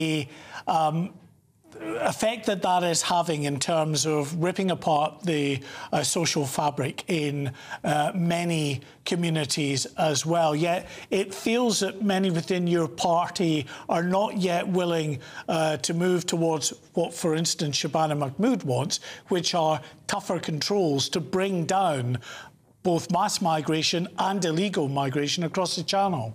effect that is having in terms of ripping apart the social fabric in many communities as well. Yet it feels that many within your party are not yet willing to move towards what, for instance, Shabana Mahmood wants, which are tougher controls to bring down both mass migration and illegal migration across the Channel.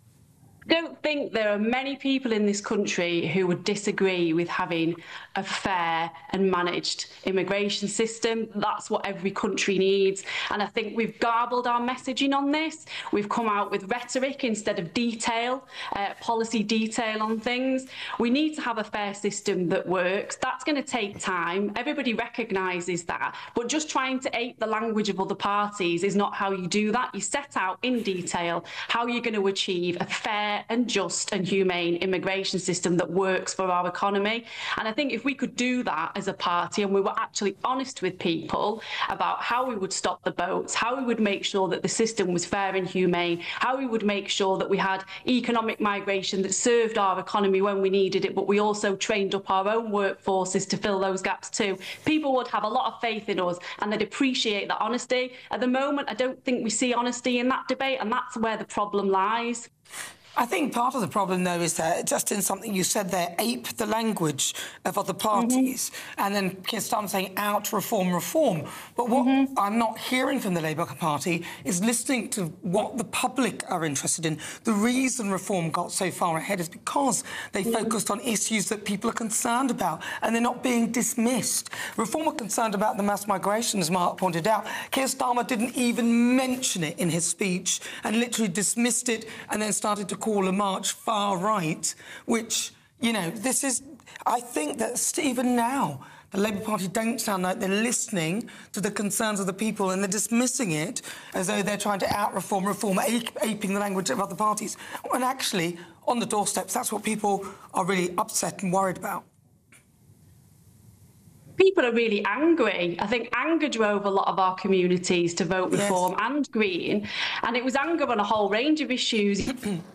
I don't think there are many people in this country who would disagree with having a fair and managed immigration system. That's what every country needs. And I think we've garbled our messaging on this. We've come out with rhetoric instead of detail, policy detail on things. We need to have a fair system that works. That's going to take time. Everybody recognises that. But just trying to ape the language of other parties is not how you do that. You set out in detail how you're going to achieve a fair and just and humane immigration system that works for our economy. And I think if we could do that as a party and we were actually honest with people about how we would stop the boats, how we would make sure that the system was fair and humane, how we would make sure that we had economic migration that served our economy when we needed it, but we also trained up our own workforces to fill those gaps too, people would have a lot of faith in us and they'd appreciate that honesty. At the moment, I don't think we see honesty in that debate, and that's where the problem lies. I think part of the problem, though, is that just in something you said there, ape the language of other parties, and then Keir Starmer saying out reform, reform. But what I'm not hearing from the Labour Party is listening to what the public are interested in. The reason reform got so far ahead is because they focused on issues that people are concerned about, and they're not being dismissed. Reform are concerned about the mass migration, as Mark pointed out. Keir Starmer didn't even mention it in his speech and literally dismissed it and then started to call a march far right, which, you know, this is... I think that even now, the Labour Party don't sound like they're listening to the concerns of the people, and they're dismissing it as though they're trying to out-reform, aping the language of other parties. And actually, on the doorsteps, that's what people are really upset and worried about. People are really angry. I think anger drove a lot of our communities to vote Reform and Green, and it was anger on a whole range of issues.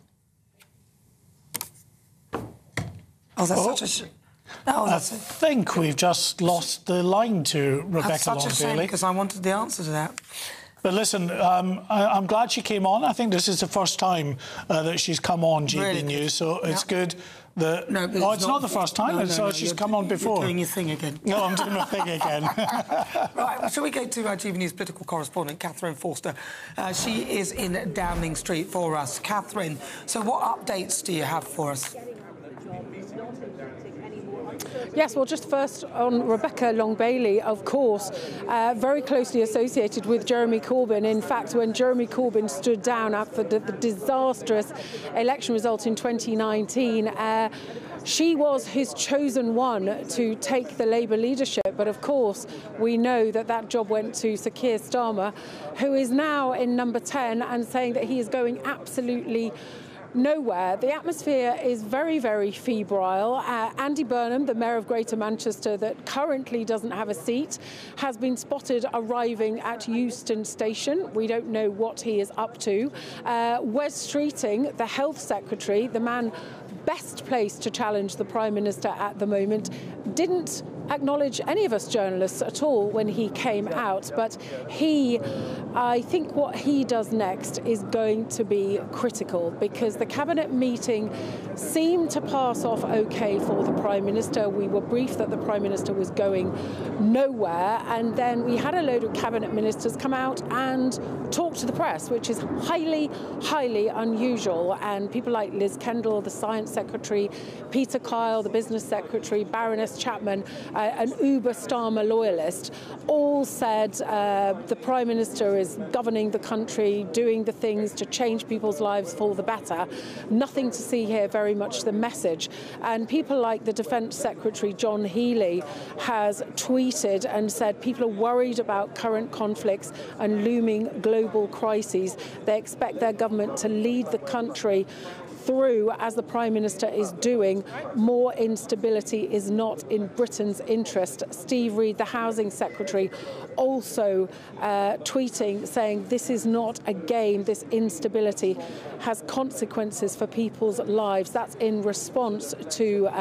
Oh, that's such a... I think we've just lost the line to Rebecca Long-Bailey. That's such a shame, because I wanted the answer to that. But listen, I'm glad she came on. I think this is the first time that she's come on GB really News, so it's good that... No, it's not the first time. She's come on before. You're doing your thing again. No, I'm doing my thing again. Right, well, shall we go to our GB News political correspondent, Catherine Forster? She is in Downing Street for us. Catherine, so what updates do you have for us? Yes, well, just first on Rebecca Long-Bailey, of course, very closely associated with Jeremy Corbyn. In fact, when Jeremy Corbyn stood down after the disastrous election result in 2019, she was his chosen one to take the Labour leadership. But of course, we know that that job went to Sir Keir Starmer, who is now in number 10 and saying that he is going absolutely nowhere. The atmosphere is very, very febrile. Andy Burnham, the Mayor of Greater Manchester, that currently doesn't have a seat, has been spotted arriving at Euston Station. We don't know what he is up to. Wes Streeting, the Health Secretary, the man best placed to challenge the Prime Minister at the moment, didn't acknowledge any of us journalists at all when he came out. But I think what he does next is going to be critical, because the Cabinet meeting seemed to pass off OK for the Prime Minister. We were briefed that the Prime Minister was going nowhere, and then we had a load of Cabinet ministers come out and talk to the press, which is highly, highly unusual. And people like Liz Kendall, the Science Secretary, Peter Kyle, the Business Secretary, Baroness Chapman, an uber Starmer loyalist, all said the Prime Minister is governing the country, doing the things to change people's lives for the better. Nothing to see here, very much the message. And people like the Defence Secretary, John Healey, has tweeted and said people are worried about current conflicts and looming global crises. They expect their government to lead the country through, as the Prime Minister is doing, more instability is not in Britain's interest. Steve Reed, the Housing Secretary, also tweeting, saying this is not a game, this instability has consequences for people's lives. That's in response to